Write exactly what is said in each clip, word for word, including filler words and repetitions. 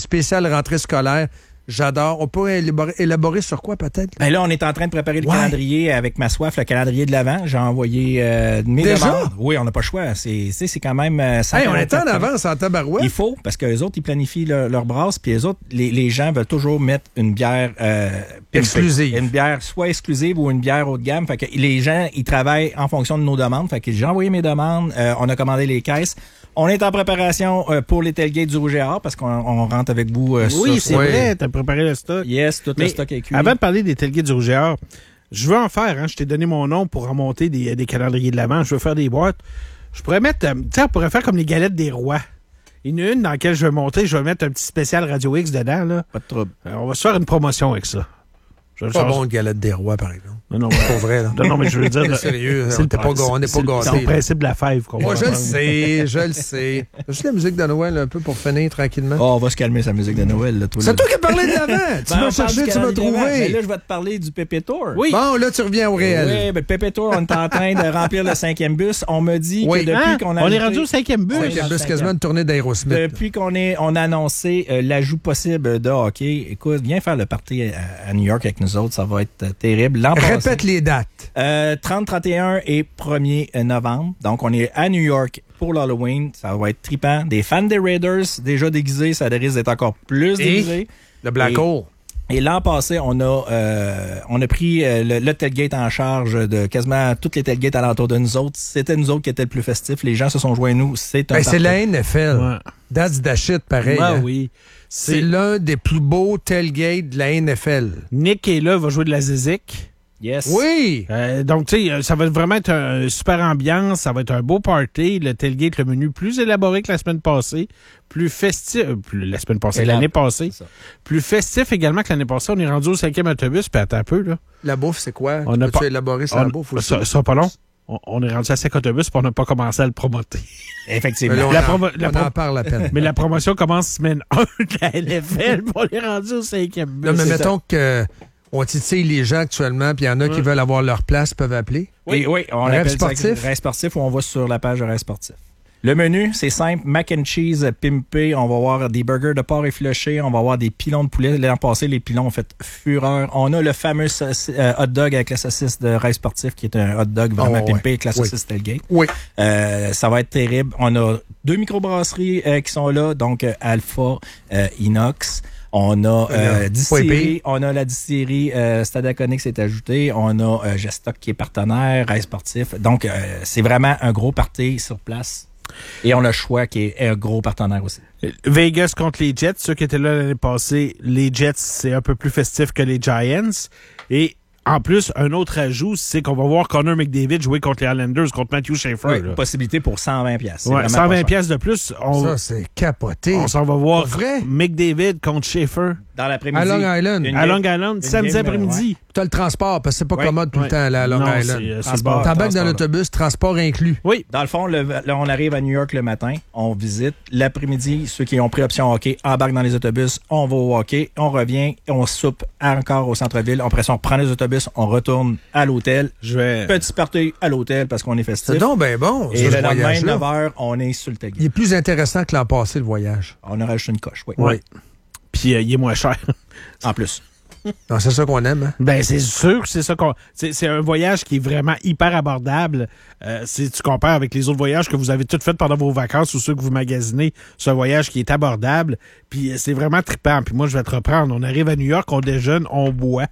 spécial rentrée scolaire. J'adore. On peut élaborer, élaborer sur quoi, peut-être? Ben là, on est en train de préparer le Ouais. calendrier avec ma soif, le calendrier de l'Avent. J'ai envoyé euh, mes Déjà? demandes. Oui, on n'a pas le choix. C'est, c'est, c'est quand même... Euh, Hey, on est en avance en tabarouette. Il faut, parce que les autres, ils planifient leur, leur brasse, puis les autres, les, les gens veulent toujours mettre une bière euh, Exclusive. Une bière soit exclusive ou une bière haut de gamme. Fait que les gens, ils travaillent en fonction de nos demandes. Fait que j'ai envoyé mes demandes, euh, on a commandé les caisses. On est en préparation euh, pour les tailgates du Rouge et Or, parce qu'on on rentre avec vous euh, Oui, ça, c'est ça. vrai, t'as préparé le stock. Yes, tout Mais le stock est cuit. avant de parler des tailgates du Rouge et Or, je veux en faire. Hein, je t'ai donné mon nom pour remonter des, des calendriers de l'Avent. Je veux faire des boîtes. Je pourrais mettre... euh, Tu sais, on pourrait faire comme les galettes des rois. Il y en a une dans laquelle je vais monter. Je vais mettre un petit spécial Radio X dedans. Là. Pas de trouble. Euh, on va se faire une promotion avec ça. Je vais le Pas changer. bon, le galette des rois, par exemple. Non, non, Pas vrai, là. non, non, mais je veux dire... Sérieux, c'est on le n'est pas, principe- on n'est c'est pas le- C'est gâtés. le principe de la fève qu'on Moi, va je le prendre. sais, je le sais. Juste la musique de Noël un peu pour finir tranquillement. Oh, on va se calmer sa musique de Noël. Là, toi, C'est là. toi qui as parlé de l'avant. Tu Ben, m'as on cherché, parle du tu m'as calendrier d'Avent. Mais là, trouvé. je vais te parler du Pépé Tour. Oui. Bon, là, tu reviens au réel. Oui, ben, Pépé Tour, on est en train de remplir le cinquième bus. On me dit Oui. que depuis Hein? qu'on a On est ajouté- rendu au cinquième bus. Oui, Il y a dans le plus quasiment une tournée d'Aerosmith. Depuis qu'on est, on a annoncé euh, l'ajout possible de hockey, écoute, viens faire le party à, à New York avec nous autres, ça va être euh, terrible. L'an passé, Répète les dates. euh, trente, trente et un et premier novembre. Donc, on est à New York pour l'Halloween. Ça va être trippant. Des fans des Raiders déjà déguisés, ça risque d'être encore plus Et déguisé. le Black Et- Hole. Et l'an passé, on a euh, on a pris euh, le, le tailgate en charge de quasiment toutes les tailgates alentour de nous autres. C'était nous autres qui étaient le plus festifs. Les gens se sont joints à nous. C'est un Ben, c'est party. la N F L. Ouais. That's the shit, pareil. Ouais, hein. oui. C'est l'un des plus beaux tailgates de la N F L. Nick est là, va jouer de la zizik. Yes. Oui! Euh, donc, tu sais, ça va vraiment être une super ambiance. Ça va être un beau party. Le tailgate, le menu plus élaboré que la semaine passée. Plus festif. euh, Plus, la semaine passée, Et la- l'année passée. c'est ça. Plus festif également que l'année passée. On est rendu au cinquième autobus. Puis attends un peu, là. La bouffe, c'est quoi? On a Peux-tu pas- élaborer sur On- la bouffe aussi? ça, ça sera pas long. On, on est rendu à cinq autobus puis on n'a pas commencé à le promoter. Effectivement. Mais là, on, La en, promo- la on pro- en parle à peine. Mais la promotion commence semaine un de la N F L puis on est rendu au cinquième bus. Là, mais C'est mettons que on titille les gens actuellement, puis il y en a qui Ouais. veulent avoir leur place, peuvent appeler. Oui, oui, on Rêve appelle sportif? ça Rêve sportif ou on va sur la page de Rêve sportif. Le menu, c'est simple. Mac and cheese pimpé. On va avoir des burgers de porc effiloché. On va avoir des pilons de poulet. L'an passé, les pilons ont fait fureur. On a le fameux sauci- euh, hot dog avec la saucisse de Rêve sportif, qui est un hot dog vraiment Oh, ouais. pimpé avec la Oui. saucisse tailgate. Oui. Euh, ça va être terrible. On a deux microbrasseries euh, qui sont là, donc euh, Alpha, euh, Inox. On a euh, Pas distillerie, épais. on a la distillerie euh, Stade Aconix est ajouté, on a euh, Gestock qui est partenaire, Rêve sportif. Donc, euh, c'est vraiment un gros party sur place. Et on a le choix qui est un gros partenaire aussi. Vegas contre les Jets. Ceux qui étaient là l'année passée, les Jets, c'est un peu plus festif que les Giants. Et en plus, un autre ajout, c'est qu'on va voir Connor McDavid jouer contre les Islanders, contre Matthew Schaefer. Oui, là. possibilité pour cent vingt piastres. C'est Ouais, vraiment cent pas vingt cher. piastres de plus. On, Ça, c'est capoté. on s'en va voir Pas vrai? McDavid contre Schaefer Dans l'après-midi. À Long Island. Une à Long game- Island, une samedi game, après-midi. Tu as le transport, parce que c'est pas Oui. commode tout Ouais. le temps là, à Long Non, Island. c'est, euh, sur le Transport. bord. T'embarques dans transport. l'autobus, transport inclus. Oui. Dans le fond, le- là, on arrive à New York le matin, on visite. L'après-midi, ceux qui ont pris option hockey embarquent dans les autobus, on va au hockey, on revient, on soupe encore au centre-ville. Après ça, on prend les autobus, on retourne à l'hôtel. Je vais... Petit party à l'hôtel parce qu'on est festif. C'est donc ben bon, Et ça, le ce lendemain, voyage-là. neuf heures, on est sur le tag. Il est plus intéressant que l'an passé, le voyage. On a rajouté une coche, oui. Oui. Puis euh, il est moins cher. En plus. Non, c'est ça qu'on aime. Hein? Ben, c'est sûr que c'est ça qu'on. C'est, c'est un voyage qui est vraiment hyper abordable. Euh, si tu compares avec les autres voyages que vous avez toutes fait pendant vos vacances ou ceux que vous magasinez, c'est un voyage qui est abordable. Puis euh, c'est vraiment trippant. Puis moi, je vais te reprendre. On arrive à New York, on déjeune, on boit.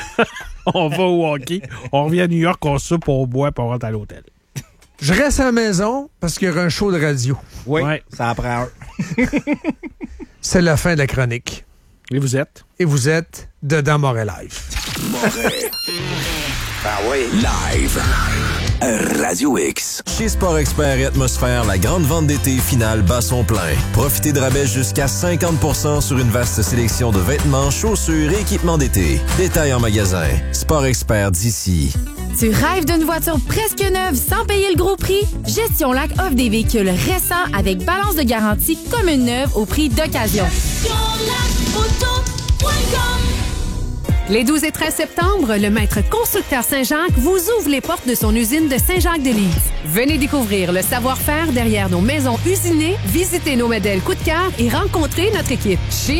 On va au hockey. On revient à New York, on soupe, on boit, puis on rentre à l'hôtel. Je reste à la maison parce qu'il y aura un show de radio. Oui, Ouais. ça apprend. C'est la fin de la chronique. Et vous êtes? Et vous êtes dedans Montréal Live. Ah oui. Live. Radio X. Chez Sport Expert et Atmosphère, la grande vente d'été finale bat son plein. Profitez de rabais jusqu'à cinquante pour cent sur une vaste sélection de vêtements, chaussures et équipements d'été. Détails en magasin. Sport Expert d'ici. Tu rêves d'une voiture presque neuve sans payer le gros prix? Gestion Lac offre des véhicules récents avec balance de garantie comme une neuve au prix d'occasion. Les douze et treize septembre, le maître constructeur Saint-Jacques vous ouvre les portes de son usine de Saint-Jacques-de-Lise. Venez découvrir le savoir-faire derrière nos maisons usinées, visiter nos modèles coup de cœur et rencontrer notre équipe. Chez